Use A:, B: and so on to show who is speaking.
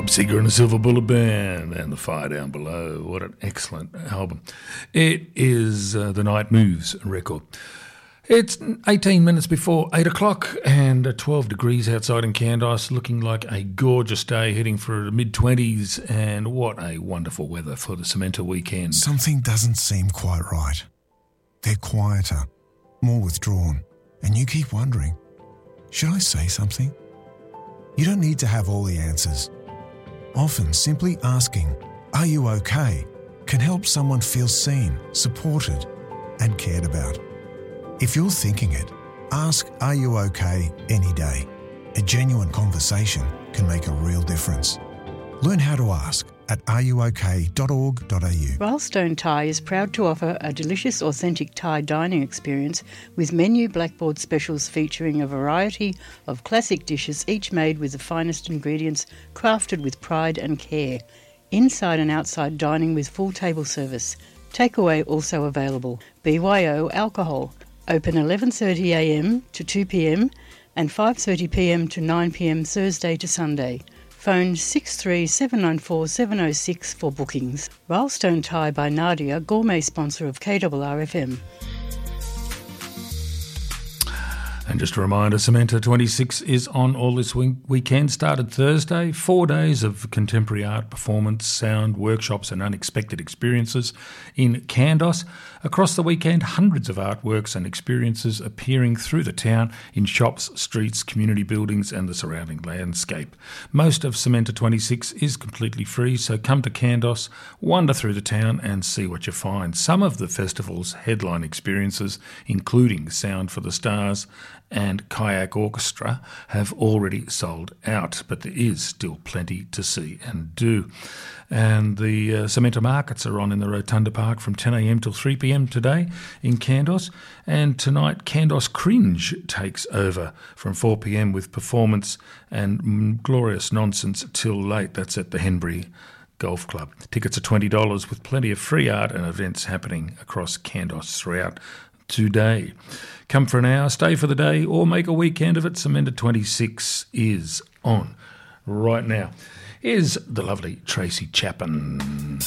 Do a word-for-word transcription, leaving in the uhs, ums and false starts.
A: Seeger and the Silver Bullet Band and The Fire Down Below. What an excellent album. It is uh, the Night Moves record. It's eighteen minutes before eight o'clock and twelve degrees outside in Candos, looking like a gorgeous day, heading for the mid-twenties, and what a wonderful weather for the Cementa weekend.
B: Something doesn't seem quite right. They're quieter, more withdrawn, and you keep wondering, should I say something? You don't need to have all the answers. Often simply asking, "Are you okay?" can help someone feel seen, supported, and cared about. If you're thinking it, ask, "Are you okay?" any day. A genuine conversation can make a real difference. Learn how to ask at are you okay dot org dot a u.
C: Wildstone Thai is proud to offer a delicious, authentic Thai dining experience with menu blackboard specials featuring a variety of classic dishes, each made with the finest ingredients, crafted with pride and care. Inside and outside dining with full table service. Takeaway also available. B Y O alcohol. Open eleven thirty a m to two p m and five thirty p m to nine p m Thursday to Sunday. Phone six three seven nine four seven oh six for bookings. Wildstone Thai by Nadia, gourmet sponsor of K R R F M.
A: And just a reminder, Cementa twenty-six is on all this week- weekend. Started Thursday, four days of contemporary art, performance, sound, workshops and unexpected experiences in Candos. Across the weekend, hundreds of artworks and experiences appearing through the town in shops, streets, community buildings and the surrounding landscape. Most of Cementa twenty-six is completely free, so come to Candos, wander through the town and see what you find. Some of the festival's headline experiences, including Sound for the Stars and Kayak Orchestra, have already sold out, but there is still plenty to see and do. And the uh, Cementa markets are on in the Rotunda Park from ten a m till three p m today in Candos. And tonight, Candos Cringe takes over from four p m with performance and mm, glorious nonsense till late. That's at the Henbury Golf Club. Tickets are twenty dollars with plenty of free art and events happening across Candos throughout today. Come for an hour, stay for the day, or make a weekend of it. Cementa twenty-six is on right now. Here's the lovely Tracy Chapman.